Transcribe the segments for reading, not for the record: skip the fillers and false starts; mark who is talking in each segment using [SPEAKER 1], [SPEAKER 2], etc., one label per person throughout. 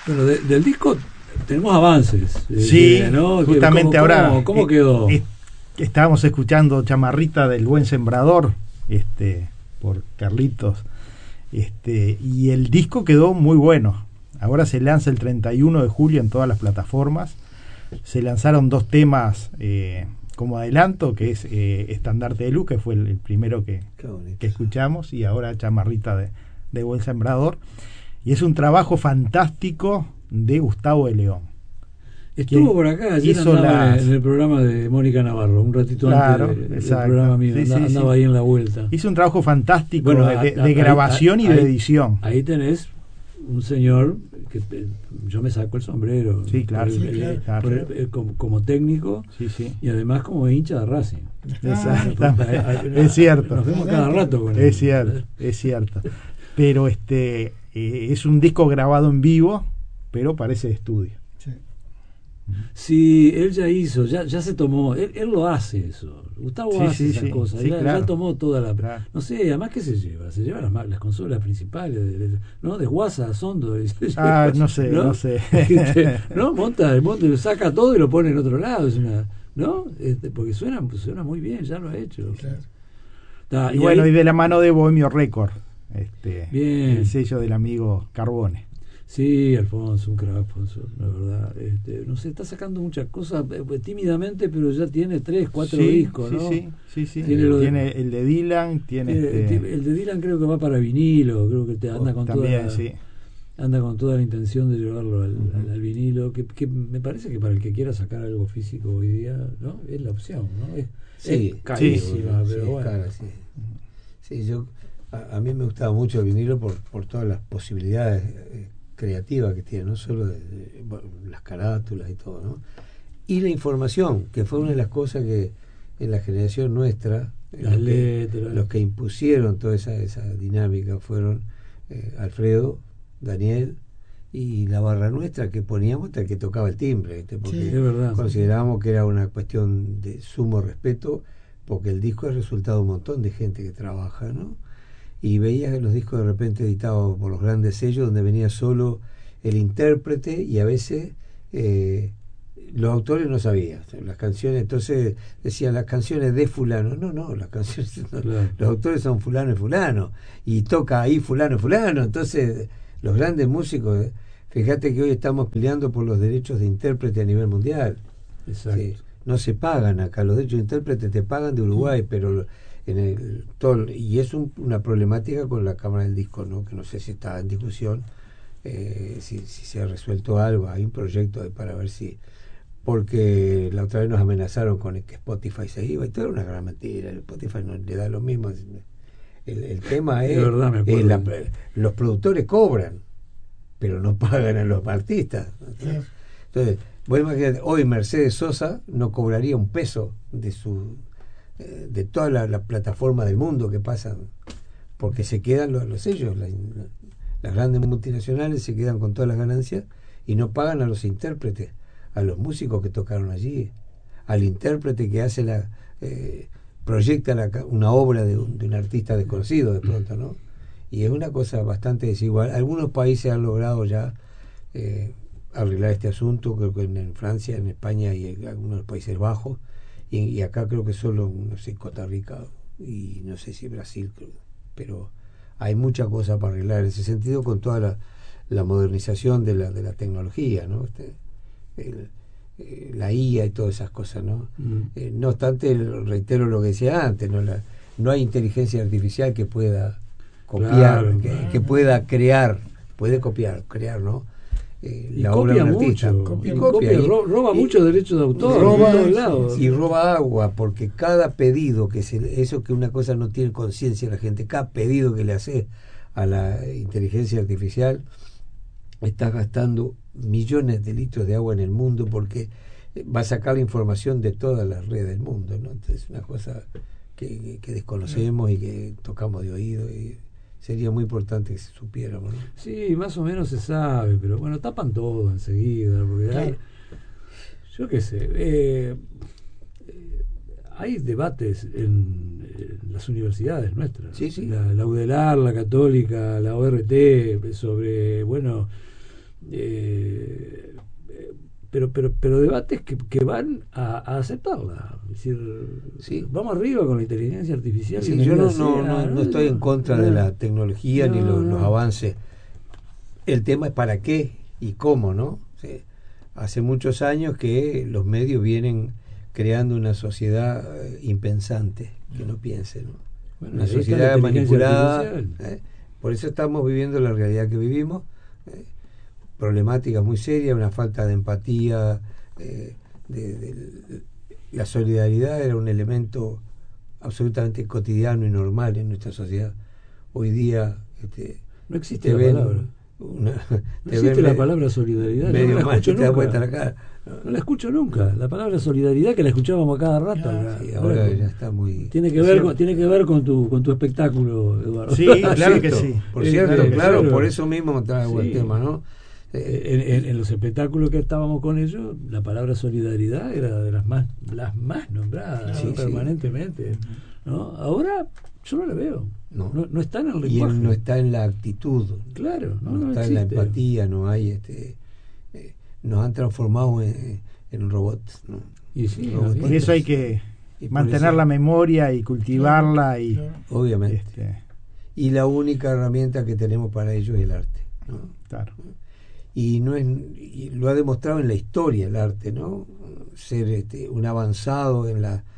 [SPEAKER 1] Bueno, del disco tenemos avances.
[SPEAKER 2] Sí,
[SPEAKER 1] ¿no?
[SPEAKER 2] justamente ahora.
[SPEAKER 1] ¿Cómo quedó?
[SPEAKER 2] Estábamos escuchando Chamarrita del Buen Sembrador, por Carlitos, y el disco quedó muy bueno. Ahora se lanza el 31 de julio en todas las plataformas. Se lanzaron 2 temas como adelanto, que es Estandarte de Luz, que fue el primero que escuchamos, y ahora Chamarrita de Buen Sembrador. Y es un trabajo fantástico de Gustavo de León.
[SPEAKER 1] Estuvo por acá, ayer andaba en el programa de Mónica Navarro, un ratito antes del programa mío, andaba ahí en la vuelta.
[SPEAKER 2] Hizo un trabajo fantástico de grabación y de edición.
[SPEAKER 1] Ahí tenés un señor que yo me saco el sombrero.
[SPEAKER 2] Sí, claro.
[SPEAKER 1] Como técnico, y además como hincha de Racing.
[SPEAKER 2] Exactamente. Es cierto.
[SPEAKER 1] Nos vemos cada rato con él.
[SPEAKER 2] Es cierto. Pero es un disco grabado en vivo, pero parece de estudio.
[SPEAKER 1] Sí, él ya hizo, ya se tomó, él lo hace eso. Gustavo hace esas cosas, ya tomó toda la... Claro. No sé, además, ¿qué se lleva? Se lleva las consolas principales, ¿no? De Guasa a Sondo.
[SPEAKER 2] No sé.
[SPEAKER 1] ¿No? Monta, saca todo y lo pone en otro lado. Es una, ¿no? Porque suena muy bien, ya lo ha hecho.
[SPEAKER 2] Claro. Y bueno, y de la mano de Bohemio Record,
[SPEAKER 1] bien.
[SPEAKER 2] El sello del amigo Carbone.
[SPEAKER 1] Sí, Alfonso, un crack, Alfonso, la verdad. No sé, está sacando muchas cosas tímidamente, pero ya tiene 3, 4 discos, ¿no?
[SPEAKER 2] Sí. Tiene el de Dylan,
[SPEAKER 1] el de Dylan creo que va para vinilo, creo que anda con
[SPEAKER 2] también,
[SPEAKER 1] anda con toda la intención de llevarlo al vinilo, que me parece que para el que quiera sacar algo físico hoy día, ¿no? Es la opción, ¿no? Es carísima, pero bueno.
[SPEAKER 3] Cara, sí, a mí me gustaba mucho el vinilo por todas las posibilidades creativa que tiene, no solo de las carátulas y todo, ¿no? Y la información, que fue una de las cosas que en la generación nuestra,
[SPEAKER 1] las letras,
[SPEAKER 3] los que impusieron toda esa dinámica fueron Alfredo, Daniel y la barra nuestra, que poníamos hasta el que tocaba el timbre, porque considerábamos que era una cuestión de sumo respeto, porque el disco es resultado de un montón de gente que trabaja, ¿no? Y veías que los discos de repente editados por los grandes sellos, donde venía solo el intérprete, y a veces los autores no sabían las canciones, entonces decían las canciones de fulano. No, las canciones los autores son fulano y fulano, y toca ahí fulano y fulano. Entonces los grandes músicos, fíjate que hoy estamos peleando por los derechos de intérprete a nivel mundial.
[SPEAKER 1] Exacto.
[SPEAKER 3] Sí, no se pagan acá, los derechos de intérprete te pagan de Uruguay, pero y es una problemática con la Cámara del Disco, ¿no? Que no sé si está en discusión, si se ha resuelto algo. Hay un proyecto para ver si, porque la otra vez nos amenazaron con que Spotify se iba, y todo era una gran mentira. El Spotify no le da lo mismo. El tema es los productores cobran, pero no pagan a los artistas. Entonces, vos imaginate, hoy Mercedes Sosa no cobraría un peso de toda la plataforma del mundo que pasan, porque se quedan los sellos, las grandes multinacionales se quedan con todas las ganancias y no pagan a los intérpretes, a los músicos que tocaron allí, al intérprete que hace proyecta una obra de un artista desconocido de pronto, ¿no? Y es una cosa bastante desigual. Algunos países han logrado ya arreglar este asunto, creo que en Francia, en España y en algunos Países Bajos, y acá creo que solo, no sé, Costa Rica y no sé si Brasil, pero hay mucha cosa para arreglar en ese sentido, con toda la modernización de la tecnología, ¿no? La IA y todas esas cosas, ¿no? No obstante, reitero lo que decía antes, no hay inteligencia artificial que pueda copiar, que pueda crear, puede crear, ¿no? La obra de un artista.
[SPEAKER 1] Roba mucho derecho de autor,
[SPEAKER 3] y roba agua, porque cada pedido eso que una cosa no tiene conciencia la gente, cada pedido que le hace a la inteligencia artificial está gastando millones de litros de agua en el mundo, porque va a sacar la información de todas las redes del mundo, ¿no? Entonces es una cosa que desconocemos y que tocamos de oído, y sería muy importante que se supiéramos, ¿no?
[SPEAKER 1] Sí, más o menos se sabe, pero bueno, tapan todo enseguida, porque yo qué sé, hay debates en las universidades nuestras,
[SPEAKER 3] sí.
[SPEAKER 1] La UDELAR, la Católica, la ORT, sobre, bueno, pero debates que van a aceptarla. Es decir,
[SPEAKER 3] Sí.
[SPEAKER 1] vamos arriba con la inteligencia artificial.
[SPEAKER 3] Sí,
[SPEAKER 1] que
[SPEAKER 3] yo
[SPEAKER 1] bienvenida sea,
[SPEAKER 3] no estoy en contra de la tecnología ni los
[SPEAKER 1] no.
[SPEAKER 3] avances. El tema es para qué y cómo, ¿no? Sí. Hace muchos años que los medios vienen creando una sociedad impensante, que no piense, ¿no?
[SPEAKER 1] Bueno,
[SPEAKER 3] Una
[SPEAKER 1] ahí está la
[SPEAKER 3] sociedad
[SPEAKER 1] inteligencia
[SPEAKER 3] manipulada.
[SPEAKER 1] artificial.
[SPEAKER 3] Por eso estamos viviendo la realidad que vivimos. Problemáticas muy serias, una falta de empatía, la solidaridad era un elemento absolutamente cotidiano y normal en nuestra sociedad. Hoy día
[SPEAKER 1] No existe
[SPEAKER 3] te
[SPEAKER 1] la
[SPEAKER 3] ven
[SPEAKER 1] palabra.
[SPEAKER 3] no
[SPEAKER 1] existe la palabra solidaridad.
[SPEAKER 3] medio
[SPEAKER 1] No la
[SPEAKER 3] mal
[SPEAKER 1] escucho
[SPEAKER 3] y te das
[SPEAKER 1] nunca.
[SPEAKER 3] vuelta la cara.
[SPEAKER 1] No la escucho nunca. La palabra solidaridad que la escuchábamos a cada rato.
[SPEAKER 3] Sí, ahora ya está muy...
[SPEAKER 1] Tiene que ver con tu espectáculo, Eduardo.
[SPEAKER 2] Sí, claro que sí.
[SPEAKER 3] Por cierto,
[SPEAKER 1] claro,
[SPEAKER 3] claro, por eso mismo traigo el
[SPEAKER 1] Sí.
[SPEAKER 3] tema, ¿no?
[SPEAKER 1] En los espectáculos que estábamos con ellos, la palabra solidaridad era de las más nombradas,
[SPEAKER 3] Sí,
[SPEAKER 1] ¿no?
[SPEAKER 3] sí.
[SPEAKER 1] Permanentemente, ¿no? Ahora yo no la veo. No está en el
[SPEAKER 3] Y
[SPEAKER 1] lenguaje.
[SPEAKER 3] no está en la actitud,
[SPEAKER 1] Claro,
[SPEAKER 3] no está en la
[SPEAKER 1] existe.
[SPEAKER 3] empatía, no hay nos han transformado en robots, ¿no?
[SPEAKER 1] Y sí,
[SPEAKER 3] Robots.
[SPEAKER 2] Por eso hay que
[SPEAKER 3] Y por
[SPEAKER 2] mantener
[SPEAKER 3] eso,
[SPEAKER 2] la memoria y cultivarla y
[SPEAKER 3] obviamente.
[SPEAKER 2] este,
[SPEAKER 3] Y la única herramienta que tenemos para ello es el arte, ¿no?
[SPEAKER 2] claro.
[SPEAKER 3] Y lo ha demostrado en la historia el arte, ¿no? Ser un avanzado en las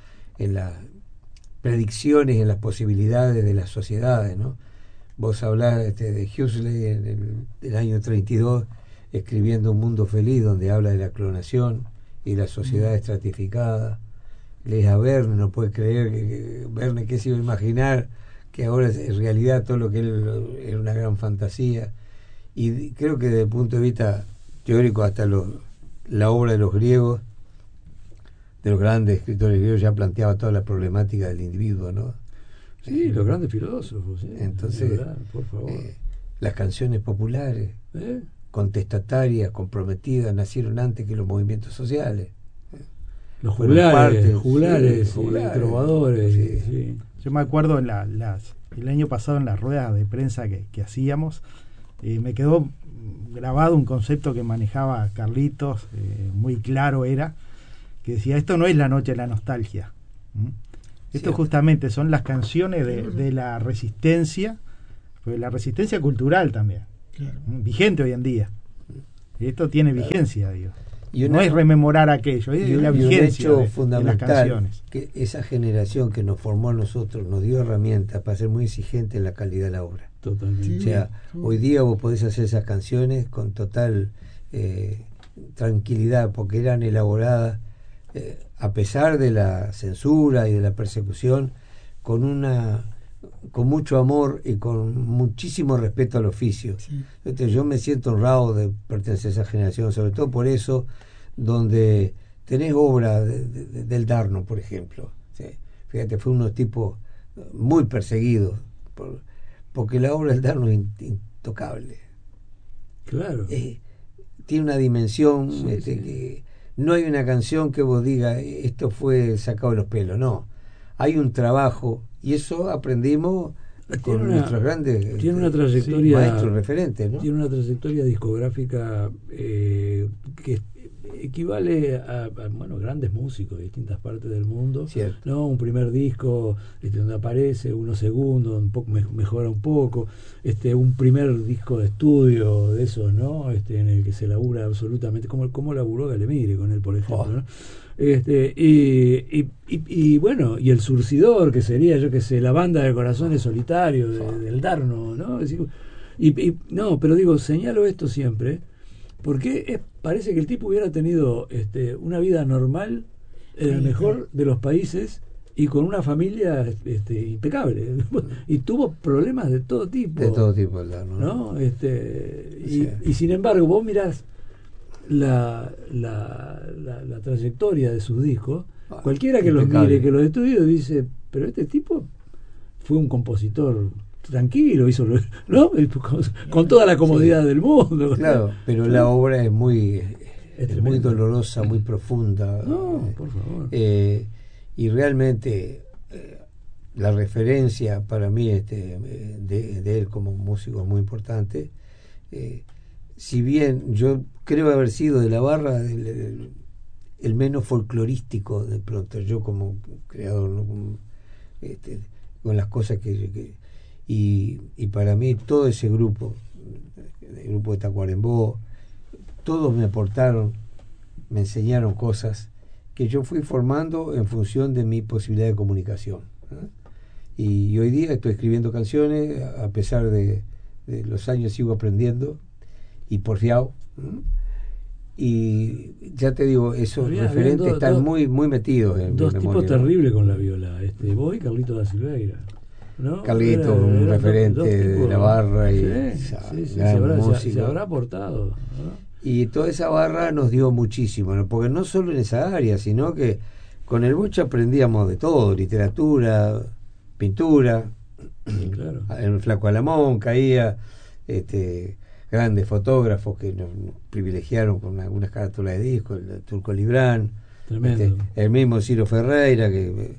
[SPEAKER 3] predicciones, en las posibilidades de las sociedades, ¿no? Vos hablás de Huxley en el año 32 escribiendo Un mundo feliz, donde habla de la clonación y la sociedad estratificada. Lees a Verne, no puede creer que Verne, ¿qué se iba a imaginar? Que ahora es realidad todo lo que él era una gran fantasía. Y creo que desde el punto de vista teórico, hasta la obra de los griegos, de los grandes escritores griegos, ya planteaba toda la problemática del individuo, ¿no?
[SPEAKER 1] Sí, los grandes filósofos. ¿Sí?
[SPEAKER 3] Entonces,
[SPEAKER 1] Verdad, por favor.
[SPEAKER 3] las canciones populares,
[SPEAKER 1] ¿Eh?
[SPEAKER 3] contestatarias, comprometidas, nacieron antes que los movimientos sociales.
[SPEAKER 1] Los
[SPEAKER 3] Fueron
[SPEAKER 1] juglares,
[SPEAKER 3] parte, sí,
[SPEAKER 1] trovadores.
[SPEAKER 3] sí.
[SPEAKER 1] Sí.
[SPEAKER 2] Yo me acuerdo el año pasado en las ruedas de prensa que hacíamos, me quedó grabado un concepto que manejaba Carlitos, muy claro era, que decía, esto no es la noche de la nostalgia. Esto
[SPEAKER 3] Cierto.
[SPEAKER 2] Justamente son las canciones de la resistencia, pero la resistencia cultural también, vigente hoy en día. Esto tiene vigencia, digo. No es rememorar aquello, es la vigencia
[SPEAKER 3] hecho
[SPEAKER 2] de las
[SPEAKER 3] fundamental,
[SPEAKER 2] canciones.
[SPEAKER 3] que esa generación que nos formó a nosotros nos dio herramientas para ser muy exigentes en la calidad de la obra.
[SPEAKER 1] Totalmente.
[SPEAKER 4] Sí.
[SPEAKER 3] O sea, hoy día vos podés hacer esas canciones con total tranquilidad, porque eran elaboradas a pesar de la censura y de la persecución, con mucho amor y con muchísimo respeto al oficio.
[SPEAKER 4] Sí.
[SPEAKER 3] Entonces, yo me siento honrado de pertenecer a esa generación, sobre todo por eso, donde tenés obra del Darno, por ejemplo. ¿Sí? Fíjate, fue unos tipos muy perseguidos, porque la obra del Darno es intocable.
[SPEAKER 1] Claro.
[SPEAKER 3] Tiene una dimensión,
[SPEAKER 1] Sí, sí.
[SPEAKER 3] que no hay una canción que vos digas, esto fue sacado de los pelos, no. Hay un trabajo, y eso aprendimos con nuestros grandes
[SPEAKER 1] tiene una trayectoria,
[SPEAKER 3] maestros referentes, ¿no?
[SPEAKER 1] Tiene una trayectoria discográfica que equivale a grandes músicos de distintas partes del mundo.
[SPEAKER 3] Cierto.
[SPEAKER 1] ¿No? Un primer disco donde aparece, uno segundo, un poco mejora un poco, un primer disco de estudio de esos, ¿no? En el que se labura absolutamente, como laburó Galemire con él, por ejemplo, ¿no? Y bueno, y el surcidor, que sería, yo que sé, la banda de corazones solitarios del Darno, ¿no? No, pero digo, señalo esto siempre porque parece que el tipo hubiera tenido una vida normal en el mejor de los países y con una familia impecable, y tuvo problemas de todo tipo,
[SPEAKER 3] el Darno,
[SPEAKER 1] ¿no?
[SPEAKER 3] Sí.
[SPEAKER 1] Y sin embargo, vos mirás la trayectoria de sus discos, cualquiera que los mire, que los estudie, dice, pero este tipo fue un compositor tranquilo, hizo, ¿no? Con toda la comodidad del mundo.
[SPEAKER 3] Claro, pero la obra es muy muy dolorosa, muy profunda.
[SPEAKER 1] No, por favor.
[SPEAKER 3] Y realmente la referencia para mí de él como músico es muy importante. si bien yo creo haber sido de la barra el menos folclorístico de pronto, yo como creador, ¿no? Con las cosas y para mí todo ese grupo, el grupo de Tacuarembó, todos me aportaron, me enseñaron cosas que yo fui formando en función de mi posibilidad de comunicación, ¿eh? Y hoy día estoy escribiendo canciones, a pesar de los años sigo aprendiendo y porfiado, ¿eh? Y ya te digo, esos referentes están muy metidos en
[SPEAKER 1] dos
[SPEAKER 3] mi
[SPEAKER 1] tipos
[SPEAKER 3] memoria, ¿no?
[SPEAKER 1] terribles con la viola, vos y Carlito da Silveira, ¿no?
[SPEAKER 3] Carlito, un referente de la barra y
[SPEAKER 1] se habrá aportado, ¿no?
[SPEAKER 3] Y toda esa barra nos dio muchísimo, ¿no? Porque no solo en esa área, sino que con el Bocha aprendíamos de todo, literatura, pintura,
[SPEAKER 1] claro.
[SPEAKER 3] El Flaco Alamón caía, grandes fotógrafos que nos privilegiaron con algunas carátulas de disco, el Turco Librán, el mismo Ciro Ferreira que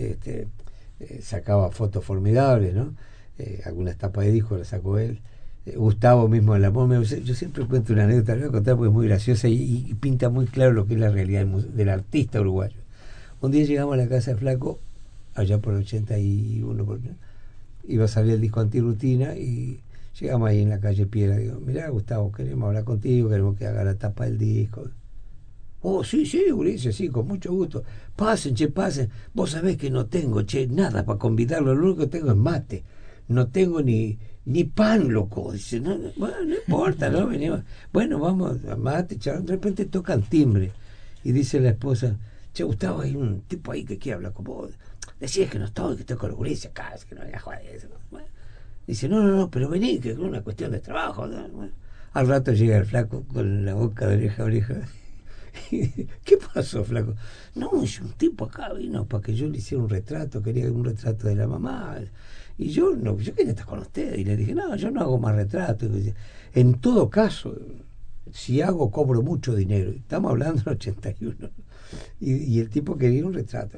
[SPEAKER 3] sacaba fotos formidables, ¿no? Algunas tapas de disco las sacó él. Gustavo mismo Alamón, yo siempre cuento una anécdota, la voy a contar porque es muy graciosa y pinta muy claro lo que es la realidad del artista uruguayo. Un día llegamos a la casa de Flaco, allá por el 81, iba a salir el disco Antirutina y llegamos ahí en la calle Piedra. Digo, mirá, Gustavo, queremos hablar contigo, queremos que haga la tapa del disco. Oh, sí, Ulises, sí, con mucho gusto. Pasen. Vos sabés que no tengo, nada para convidarlo. Lo único que tengo es mate. No tengo ni pan, loco. Dice, bueno, no importa, ¿no? Venimos. Bueno, vamos a mate, chaval. De repente tocan timbre. Y dice la esposa, Gustavo, hay un tipo ahí que quiere hablar con vos. Decís que no estoy, que estoy con los Ulises acá, que no vengas a joder eso. Bueno. Dice, no, pero vení, que es una cuestión de trabajo, ¿no? Bueno. Al rato llega el Flaco con la boca de oreja a oreja. ¿Qué pasó, Flaco? No, es un tipo acá vino para que yo le hiciera un retrato, quería un retrato de la mamá. Y yo quería estar con usted. Y le dije, no, yo no hago más retratos. En todo caso, si hago, cobro mucho dinero. Estamos hablando del 81. Y el tipo quería un retrato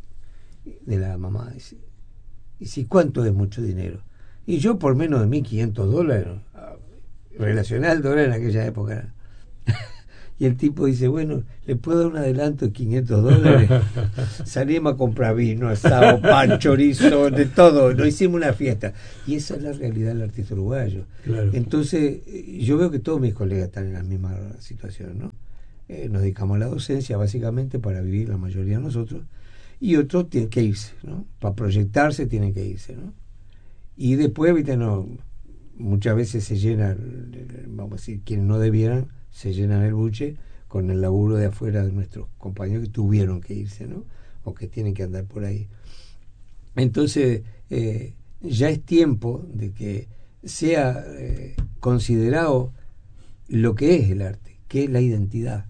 [SPEAKER 3] de la mamá. Y si, ¿cuánto es mucho dinero? Y yo por menos de $1.500, relacionado al dólar en aquella época. Y el tipo dice, bueno, ¿le puedo dar un adelanto de $500? Salimos a comprar vino, asado, pan, chorizo, de todo. Nos hicimos una fiesta. Y esa es la realidad del artista uruguayo.
[SPEAKER 1] Claro.
[SPEAKER 3] Entonces, yo veo que todos mis colegas están en la misma situación, ¿no? Nos dedicamos a la docencia básicamente para vivir la mayoría de nosotros. Y otros tienen que irse, ¿no? Para proyectarse tienen que irse, ¿no? Y después, ¿viste? No, muchas veces se llena, vamos a decir, quienes no debieran, se llenan el buche con el laburo de afuera de nuestros compañeros que tuvieron que irse, ¿no? O que tienen que andar por ahí. Entonces, ya es tiempo de que sea considerado lo que es el arte, que es la identidad.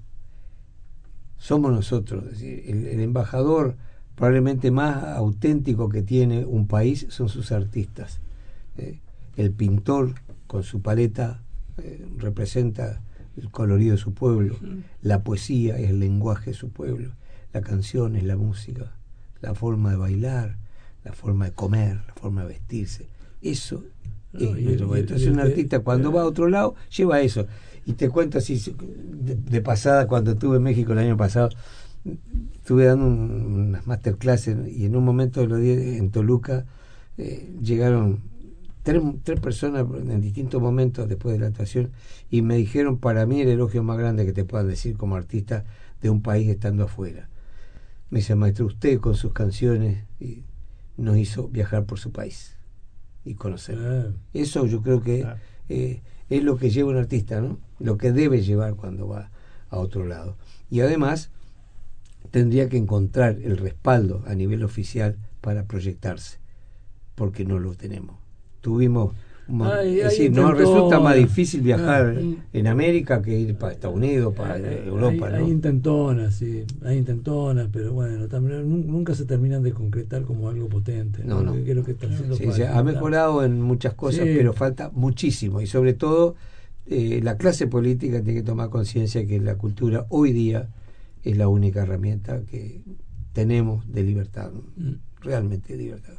[SPEAKER 3] Somos nosotros, es decir, el embajador probablemente más auténtico que tiene un país son sus artistas. El pintor con su paleta representa el colorido de su pueblo, la poesía es el lenguaje de su pueblo, la canción es la música, la forma de bailar, la forma de comer, la forma de vestirse. Eso es nuestro país. Entonces un artista cuando va a otro lado lleva eso. Y te cuento así de pasada, cuando estuve en México el año pasado, estuve dando unas masterclasses y en un momento de los días en Toluca llegaron tres personas en distintos momentos después de la actuación y me dijeron, para mí el elogio más grande que te puedan decir como artista de un país estando afuera. Me dice, maestro, usted con sus canciones nos hizo viajar por su país y conocerlo. Eso yo creo que es lo que lleva un artista, ¿no? Lo que debe llevar cuando va a otro lado. Y además tendría que encontrar el respaldo a nivel oficial para proyectarse, porque no lo tenemos. Tuvimos es decir, nos resulta más difícil viajar en América que ir para Estados Unidos, para Europa, ¿no?
[SPEAKER 1] Hay intentonas, sí, hay intentonas, pero bueno, también nunca se terminan de concretar como algo potente, ¿no?
[SPEAKER 3] No.
[SPEAKER 1] Que es lo que está haciendo
[SPEAKER 3] sí, ha mejorado en muchas cosas, sí, pero falta muchísimo, y sobre todo la clase política tiene que tomar conciencia que la cultura hoy día es la única herramienta que tenemos de libertad, ¿no? Realmente de libertad.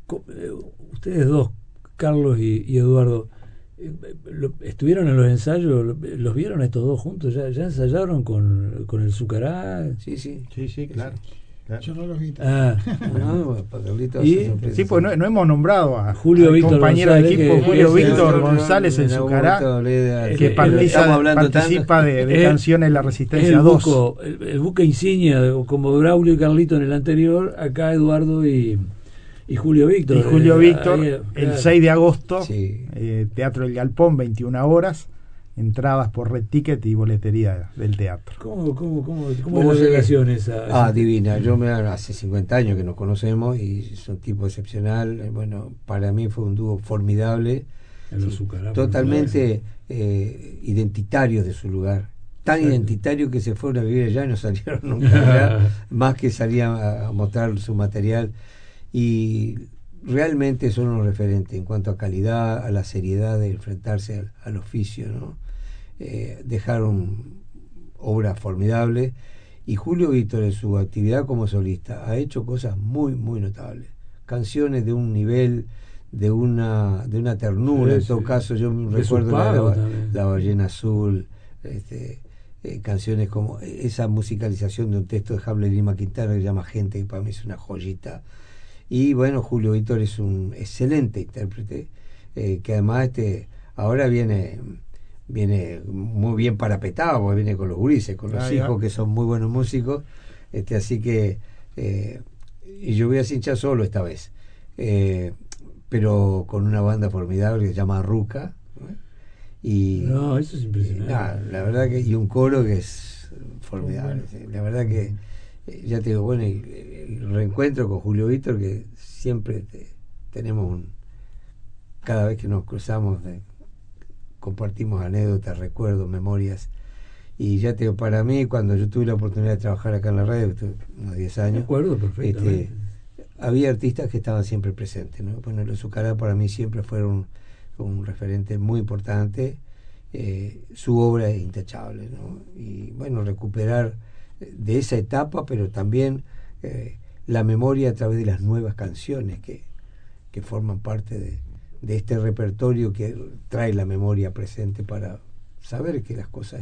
[SPEAKER 1] ustedes dos, Carlos y Eduardo, ¿estuvieron en los ensayos? ¿Los vieron estos dos juntos? ¿Ya ensayaron con el Zucará?
[SPEAKER 3] Sí,
[SPEAKER 2] claro.
[SPEAKER 4] Yo no los vi.
[SPEAKER 2] Sí, pues no hemos nombrado a
[SPEAKER 1] Julio Víctor
[SPEAKER 2] compañero de equipo, Julio Víctor González en Zucará, que participa de Canciones La Resistencia 2.
[SPEAKER 1] El buque insignia, como Braulio y Carlito en el anterior, acá Eduardo y Julio Víctor.
[SPEAKER 2] Y Julio Víctor, el
[SPEAKER 1] claro.
[SPEAKER 2] 6 de agosto,
[SPEAKER 3] Sí.
[SPEAKER 2] Teatro El Galpón, 21 horas, entradas por Red Ticket y boletería del teatro.
[SPEAKER 1] ¿Cómo es la relación esa?
[SPEAKER 3] Divina. Yo hace 50 años que nos conocemos y es un tipo excepcional. Bueno, para mí fue un dúo formidable, totalmente identitarios de su lugar. Tan identitario que se fueron a vivir allá y no salieron nunca allá, más que salían a mostrar su material. Y realmente son unos referentes en cuanto a calidad, a la seriedad de enfrentarse al oficio, ¿no? Dejaron obras formidables, y Julio Víctor en su actividad como solista ha hecho cosas muy muy notables, canciones de un nivel, de una ternura, en todo caso. Yo recuerdo la Ballena Azul, canciones como esa musicalización de un texto de Hamlet Lima Quintana que se llama Gente, que para mí es una joyita. Y bueno, Julio Víctor es un excelente intérprete, que además ahora viene muy bien parapetado, porque viene con los gurises, con los hijos que son muy buenos músicos, así que y yo voy a hinchar solo esta vez, pero con una banda formidable que se llama Ruca, y
[SPEAKER 1] no, eso es impresionante.
[SPEAKER 3] la verdad que, y un coro que es formidable, bueno. La verdad que ya te digo, bueno, el reencuentro con Julio Víctor, que siempre tenemos cada vez que nos cruzamos compartimos anécdotas, recuerdos, memorias. Y ya te digo, para mí, cuando yo tuve la oportunidad de trabajar acá en la radio, unos 10 años,
[SPEAKER 1] recuerdo perfectamente.
[SPEAKER 3] Había artistas que estaban siempre presentes, ¿no? Bueno, los Zucará para mí siempre fueron un referente muy importante. Su obra es intachable, ¿no? Y bueno, recuperar de esa etapa, pero también la memoria a través de las nuevas canciones que forman parte de este repertorio que trae la memoria presente, para saber que las cosas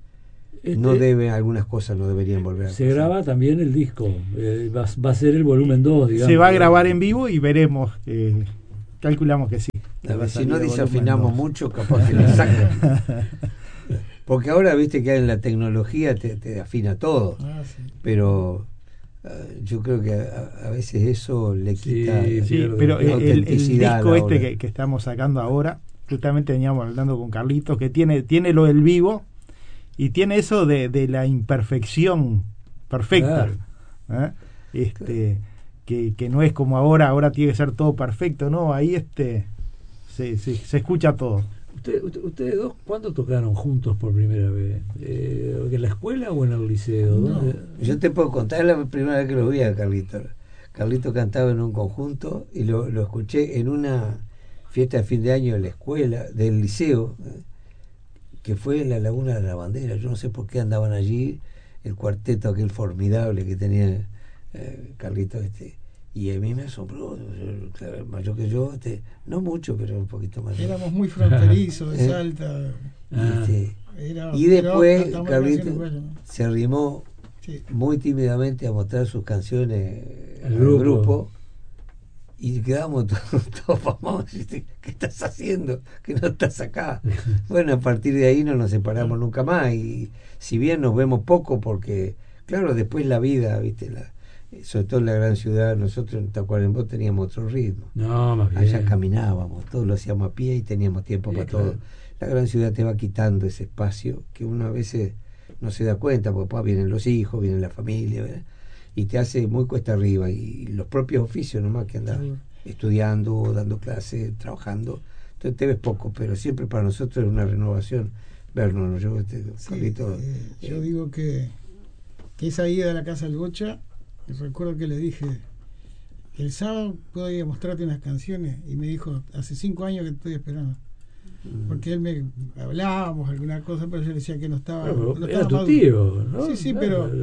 [SPEAKER 3] algunas cosas no deberían volver a
[SPEAKER 1] se pasar. Graba también el disco, va a ser el volumen 2, digamos.
[SPEAKER 2] Se va a grabar en vivo y veremos, calculamos que sí.
[SPEAKER 3] Si no desafinamos mucho, capaz que lo sacan. Porque ahora viste que en la tecnología te afina todo, sí. Pero yo creo que a veces eso le quita
[SPEAKER 2] pero el disco que estamos sacando ahora, justamente veníamos hablando con Carlitos, que tiene lo del vivo y tiene eso de la imperfección perfecta, claro. Que no es como ahora tiene que ser todo perfecto, no, ahí se escucha todo.
[SPEAKER 1] ¿Ustedes dos cuándo tocaron juntos por primera vez? ¿En la escuela o en el liceo?
[SPEAKER 3] No, yo te puedo contar, es la primera vez que lo vi a Carlito. Carlito cantaba en un conjunto y lo escuché en una fiesta de fin de año de la escuela, del liceo, que fue en la Laguna de la Bandera. Yo no sé por qué andaban allí, el cuarteto aquel formidable que tenía Carlito, y a mí me asombró, claro, mayor que yo, no mucho, pero un poquito más.
[SPEAKER 4] Éramos muy fronterizos de Salta.
[SPEAKER 3] Y después Carlito se arrimó muy tímidamente a mostrar sus canciones al grupo, y quedamos todos famosos. ¿Qué estás haciendo? ¿Qué no estás acá? Bueno, a partir de ahí no nos separamos nunca más, y si bien nos vemos poco, porque claro, después la vida, viste, sobre todo en la gran ciudad, nosotros en Tacuarembó teníamos otro ritmo.
[SPEAKER 1] No, más bien.
[SPEAKER 3] Allá caminábamos, todo lo hacíamos a pie y teníamos tiempo para todo. La gran ciudad te va quitando ese espacio que uno a veces no se da cuenta, porque vienen los hijos, viene la familia, ¿verdad? Y te hace muy cuesta arriba, y los propios oficios nomás que andas estudiando, dando clases, trabajando, entonces te ves poco, pero siempre para nosotros es una renovación vernos.
[SPEAKER 4] Yo digo que esa ida a la casa del Gocha, recuerdo que le dije, el sábado puedo ir a mostrarte unas canciones, y me dijo, hace 5 años que te estoy esperando, porque él hablábamos alguna cosa, pero yo le decía que no estaba,
[SPEAKER 1] era tu tío, ¿no?
[SPEAKER 4] Sí,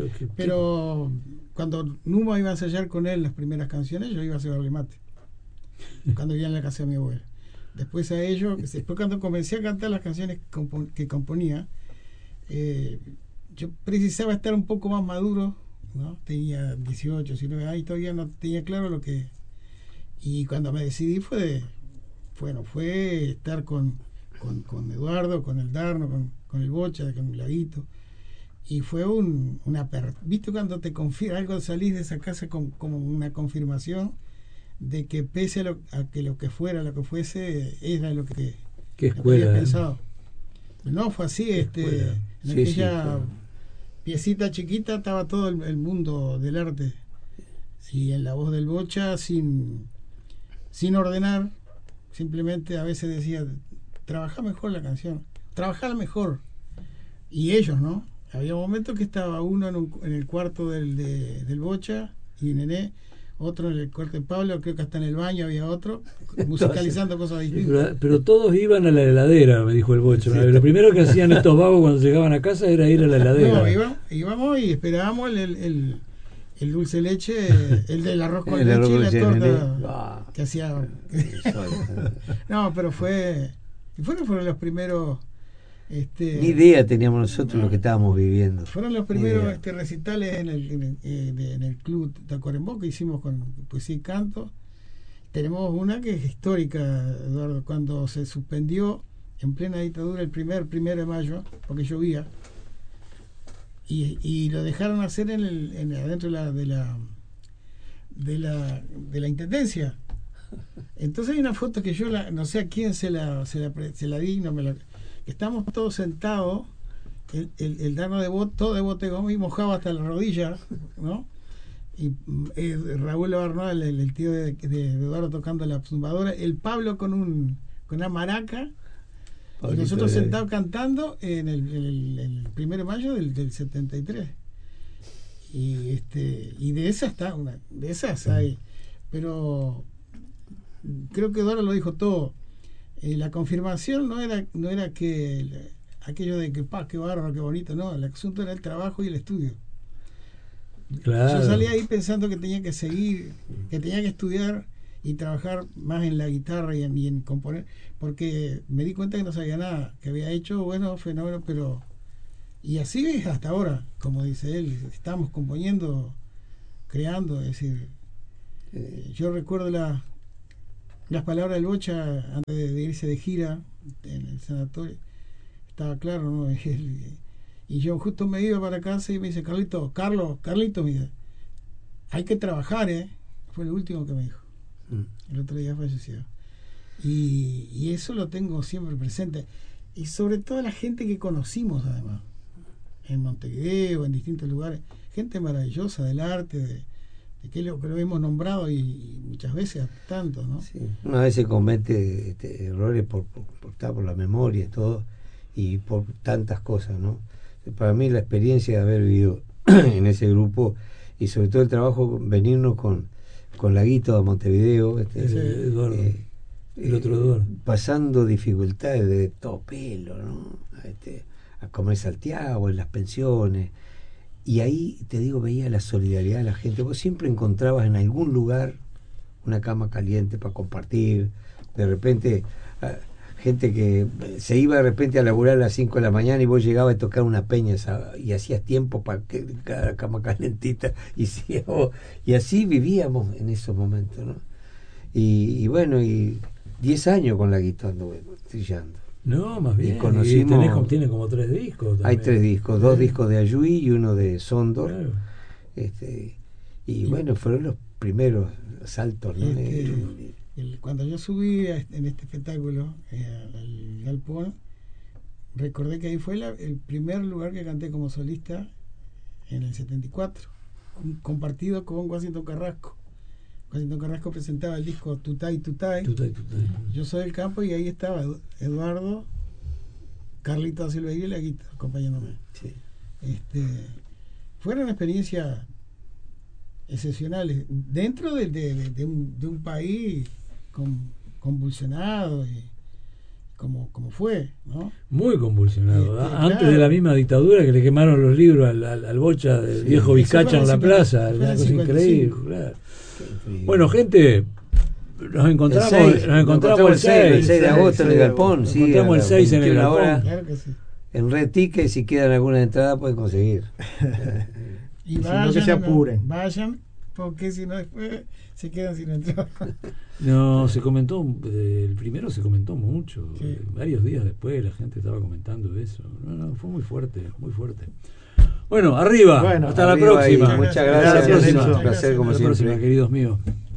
[SPEAKER 4] pero cuando Numa iba a ensayar con él las primeras canciones, yo iba a hacer el remate, cuando vivía en la casa de mi abuela. Después a ellos, después cuando comencé a cantar las canciones que componía, yo precisaba estar un poco más maduro, ¿no? Tenía 18, 19 años, todavía no tenía claro lo que... Y cuando me decidí fue estar con Eduardo, con el Darno, con el Bocha, con el Laguito. Y fue ¿viste cuando te confirma algo, salís de esa casa como una confirmación de que pese a que lo que fuese, era lo que había pensado? No, fue así, en aquella piecita chiquita estaba todo el mundo del arte. Y en la voz del Bocha, sin ordenar, simplemente a veces decía, trabajá mejor la canción, trabajá mejor. Y ellos, ¿no? Había momentos que estaba uno en el cuarto del Bocha y Nené, otro en el cuarto de Pablo, creo que hasta en el baño había otro, musicalizando cosas distintas.
[SPEAKER 1] Pero todos iban a la heladera, me dijo el Bocha. Sí. Lo primero que hacían estos vagos cuando llegaban a casa era ir a la heladera.
[SPEAKER 4] No, íbamos y esperábamos el dulce de leche, el del arroz con leche y la torta que hacía. No, pero fueron los primeros.
[SPEAKER 3] Ni idea teníamos nosotros lo que estábamos viviendo.
[SPEAKER 4] Fueron los primeros recitales en el club Tacuarembó que hicimos con poesía y canto. Tenemos una que es histórica, Eduardo, cuando se suspendió en plena dictadura el primer de mayo, porque llovía, y lo dejaron hacer adentro de la intendencia. Entonces hay una foto que yo no sé a quién se la di, estamos todos sentados, el Darno todo de botegón y mojado hasta la rodilla, ¿no? Y Raúl Arnold, el tío de Eduardo, tocando la zumbadora, el Pablo con una maraca, y nosotros sentados cantando en el 1 de mayo del 73. Y de esas de esas hay, pero creo que Eduardo lo dijo todo. La confirmación no era que aquello de que qué bárbaro, qué bonito, no, el asunto era el trabajo y el estudio.
[SPEAKER 1] Claro.
[SPEAKER 4] Yo salí ahí pensando que tenía que seguir, que tenía que estudiar y trabajar más en la guitarra y en componer, porque me di cuenta que no sabía nada, que había hecho fenómenos, pero y así es hasta ahora, como dice él, estamos componiendo, creando, es decir, yo recuerdo las palabras del Bocha antes de irse de gira en el sanatorio, estaba claro, ¿no? Y yo justo me iba para casa y me dice, Carlito, me dice, hay que trabajar, fue lo último que me dijo. El otro día falleció. Y eso lo tengo siempre presente. Y sobre todo la gente que conocimos, además, en Montevideo, en distintos lugares, gente maravillosa del arte, de que lo hemos nombrado y muchas veces tanto, ¿no?
[SPEAKER 3] Sí. Una vez se comete errores por la memoria y todo, y por tantas cosas, ¿no? Para mí la experiencia de haber vivido en ese grupo y sobre todo el trabajo, venirnos con Laguito a Montevideo,
[SPEAKER 1] Eduardo, el otro Eduardo,
[SPEAKER 3] pasando dificultades de todo pelo, ¿no? A comer salteado en las pensiones. Y ahí, te digo, veía la solidaridad de la gente. Vos siempre encontrabas en algún lugar una cama caliente para compartir. De repente, gente que se iba de repente a laburar a las 5 de la mañana y vos llegabas a tocar una peña y hacías tiempo para que cada cama calentita. Y así vivíamos en esos momentos, ¿no? Y bueno, y 10 años con la guitarra trillando.
[SPEAKER 1] No, más bien.
[SPEAKER 3] Y
[SPEAKER 1] tiene como 3 discos también.
[SPEAKER 3] Hay 3 discos, 2 discos de Ayuí y uno de Sondor.
[SPEAKER 1] Claro.
[SPEAKER 3] Y bueno, fueron los primeros saltos, ¿no?
[SPEAKER 4] Cuando yo subí en este espectáculo al Galpón, recordé que ahí fue el primer lugar que canté como solista en el 74, compartido con Washington Carrasco. Washington Carrasco presentaba el disco Tutay. Yo soy del campo y ahí estaba Eduardo, Carlito da Silveira y Laguito acompañándome.
[SPEAKER 3] Sí.
[SPEAKER 4] Fueron experiencias excepcionales dentro de un país convulsionado y como fue, ¿no?
[SPEAKER 1] Muy convulsionado. Antes
[SPEAKER 4] claro,
[SPEAKER 1] de la misma dictadura, que le quemaron los libros al Bocha del viejo Vizcacha en la plaza, una cosa increíble. Claro. Bueno, gente, nos encontramos
[SPEAKER 3] el 6 de agosto en el Galpón.
[SPEAKER 1] Nos
[SPEAKER 3] Sí,
[SPEAKER 1] encontramos el 6 en el Galpón.
[SPEAKER 4] Claro que sí.
[SPEAKER 3] En Red Ticket, si quedan alguna entrada pueden conseguir.
[SPEAKER 4] Y
[SPEAKER 2] Si no,
[SPEAKER 4] vayan,
[SPEAKER 2] que se apuren.
[SPEAKER 4] vayan, porque si no después se quedan sin entrar.
[SPEAKER 1] No, se comentó, el primero se comentó mucho,
[SPEAKER 4] Sí.
[SPEAKER 1] varios días después la gente estaba comentando eso. No, fue muy fuerte, muy fuerte. Bueno, arriba,
[SPEAKER 2] Bueno,
[SPEAKER 1] hasta
[SPEAKER 3] Arriba
[SPEAKER 1] la próxima.
[SPEAKER 3] y muchas
[SPEAKER 2] Gracias,
[SPEAKER 3] gracias,
[SPEAKER 2] Enzo.
[SPEAKER 3] un placer como
[SPEAKER 1] Hasta la próxima,
[SPEAKER 3] siempre.
[SPEAKER 1] queridos míos.